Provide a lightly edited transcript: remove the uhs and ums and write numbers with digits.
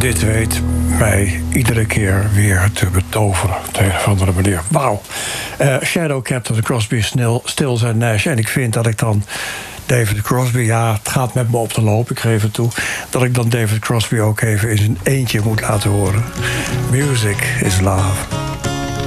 dit weet mij iedere keer weer te betoveren. Op de een of andere manier. Wauw. Shadow Captain Crosby, Stills en Nash. En ik vind dat ik dan David Crosby, ja, het gaat met me op de loop, ik geef het toe, dat ik dan David Crosby ook even in zijn eentje moet laten horen. Music is love.